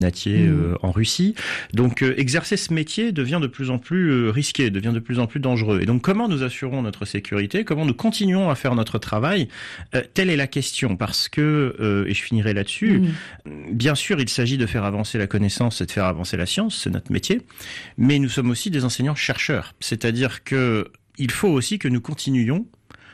en Russie. Donc exercer ce métier devient de plus en plus risqué, devient de plus en plus dangereux. Et donc comment nous assurons notre sécurité, comment nous continuons à faire notre travail, telle est la question. Parce que, et je finirai là-dessus, bien sûr il s'agit de faire avancer la connaissance et de faire avancer la science, c'est notre métier, mais nous sommes aussi des enseignants-chercheurs. C'est-à-dire que il faut aussi que nous continuions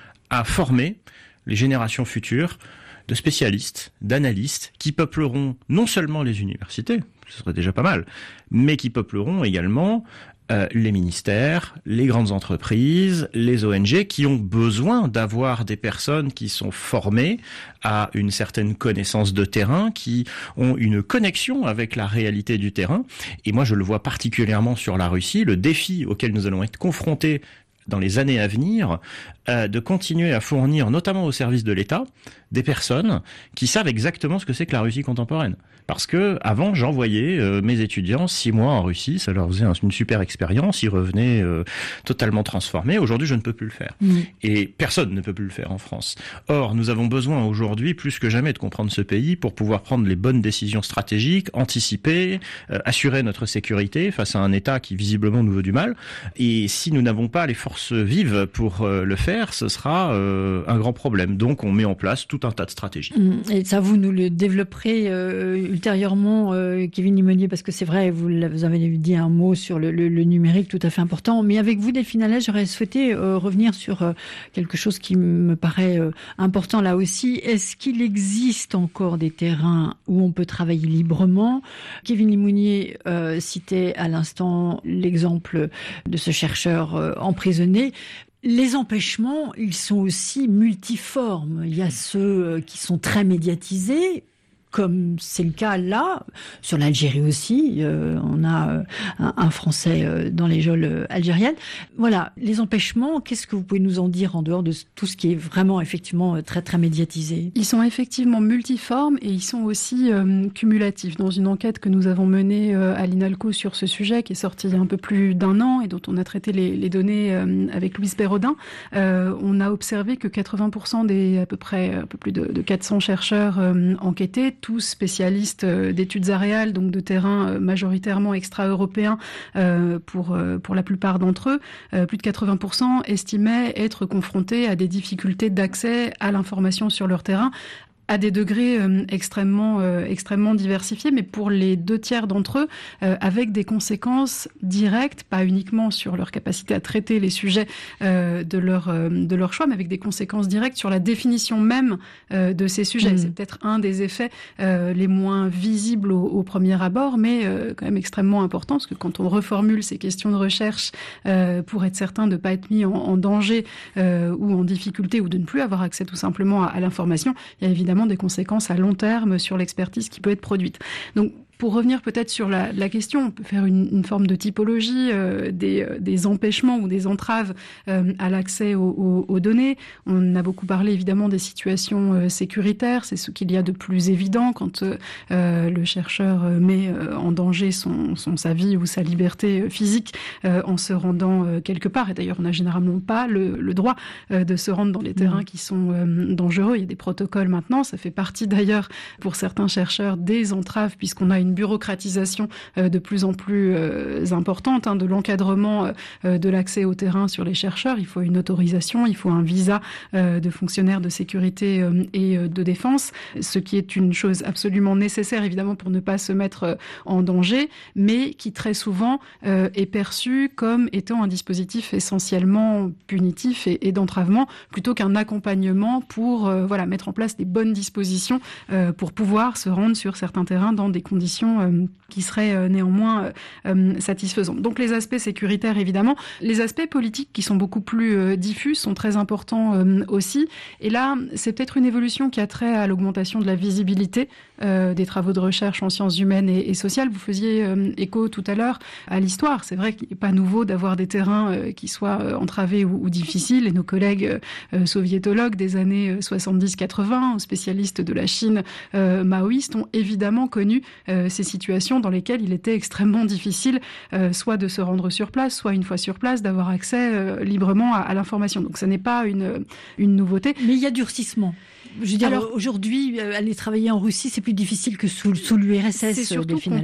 à former les générations futures de spécialistes, d'analystes, qui peupleront non seulement les universités, ce serait déjà pas mal, mais qui peupleront également les ministères, les grandes entreprises, les ONG, qui ont besoin d'avoir des personnes qui sont formées à une certaine connaissance de terrain, qui ont une connexion avec la réalité du terrain. Et moi, je le vois particulièrement sur la Russie, le défi auquel nous allons être confrontés dans les années à venir, de continuer à fournir, notamment au service de l'État, des personnes qui savent exactement ce que c'est que la Russie contemporaine. Parce que avant, j'envoyais mes étudiants 6 mois en Russie, ça leur faisait une super expérience, ils revenaient totalement transformés. Aujourd'hui, je ne peux plus le faire. Et personne ne peut plus le faire en France. Or, nous avons besoin aujourd'hui, plus que jamais, de comprendre ce pays pour pouvoir prendre les bonnes décisions stratégiques, anticiper, assurer notre sécurité face à un État qui visiblement nous veut du mal. Et si nous n'avons pas les forces vives pour le faire, ce sera un grand problème. Donc, on met en place tout un tas de stratégies. Et ça, vous nous le développerez ultérieurement, Kevin Limonier, parce que c'est vrai, vous avez dit un mot sur le numérique tout à fait important. Mais avec vous, Delphine Allais, j'aurais souhaité revenir sur quelque chose qui me paraît important là aussi. Est-ce qu'il existe encore des terrains où on peut travailler librement ? Kevin Limonier citait à l'instant l'exemple de ce chercheur emprisonné. Les empêchements, ils sont aussi multiformes. Il y a ceux qui sont très médiatisés, comme c'est le cas là, sur l'Algérie aussi, on a un Français dans les geôles algériennes. Voilà, les empêchements, qu'est-ce que vous pouvez nous en dire en dehors de tout ce qui est vraiment effectivement très très médiatisé ? Ils sont effectivement multiformes et ils sont aussi cumulatifs. Dans une enquête que nous avons menée à l'INALCO sur ce sujet, qui est sortie il y a un peu plus d'1 an et dont on a traité les données avec Louise Perraudin, on a observé que 80% des à peu près un peu plus de 400 chercheurs enquêtés, tous spécialistes d'études aréales, donc de terrain majoritairement extra-européens pour la plupart d'entre eux, plus de 80% estimaient être confrontés à des difficultés d'accès à l'information sur leur terrain, à des degrés extrêmement diversifiés, mais pour les 2/3 d'entre eux, avec des conséquences directes, pas uniquement sur leur capacité à traiter les sujets de leur choix, mais avec des conséquences directes sur la définition même de ces sujets. C'est peut-être un des effets les moins visibles au premier abord, mais quand même extrêmement important, parce que quand on reformule ces questions de recherche pour être certain de ne pas être mis en danger ou en difficulté, ou de ne plus avoir accès tout simplement à l'information, il y a évidemment des conséquences à long terme sur l'expertise qui peut être produite. Donc, pour revenir peut-être sur la question, on peut faire une forme de typologie des empêchements ou des entraves à l'accès aux données. On a beaucoup parlé évidemment des situations sécuritaires, c'est ce qu'il y a de plus évident quand le chercheur met en danger sa vie ou sa liberté physique en se rendant quelque part. Et d'ailleurs, on n'a généralement pas le droit de se rendre dans les terrains qui sont dangereux. Il y a des protocoles maintenant, ça fait partie d'ailleurs pour certains chercheurs des entraves, puisqu'on a une bureaucratisation de plus en plus importante de l'encadrement de l'accès au terrain sur les chercheurs. Il faut une autorisation, il faut un visa de fonctionnaire de sécurité et de défense, ce qui est une chose absolument nécessaire évidemment pour ne pas se mettre en danger, mais qui très souvent est perçu comme étant un dispositif essentiellement punitif et d'entravement, plutôt qu'un accompagnement pour mettre en place des bonnes dispositions pour pouvoir se rendre sur certains terrains dans des conditions qui seraient néanmoins satisfaisantes. Donc les aspects sécuritaires évidemment, les aspects politiques qui sont beaucoup plus diffus sont très importants aussi. Et là, c'est peut-être une évolution qui a trait à l'augmentation de la visibilité des travaux de recherche en sciences humaines et sociales. Vous faisiez écho tout à l'heure à l'histoire. C'est vrai qu'il n'est pas nouveau d'avoir des terrains qui soient entravés ou difficiles. Et nos collègues soviétologues des années 70-80, spécialistes de la Chine maoïste, ont évidemment connu ces situations dans lesquelles il était extrêmement difficile soit de se rendre sur place, soit une fois sur place, d'avoir accès librement à l'information. Donc ça n'est pas une nouveauté. Mais il y a durcissement. Je veux dire, aujourd'hui, aller travailler en Russie, c'est plus difficile que sous l'URSS. C'est surtout